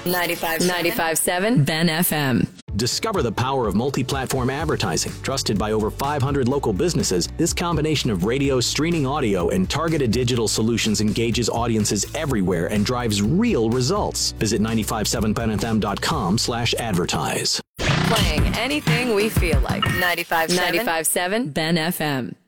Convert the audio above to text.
95.7 Ben FM. Discover the power of multi-platform advertising. Trusted by over 500 local businesses, this combination of radio, streaming audio, and targeted digital solutions engages audiences everywhere and drives real results. Visit 957benfm.com/advertise. Playing anything we feel like. 95.7 Ben FM.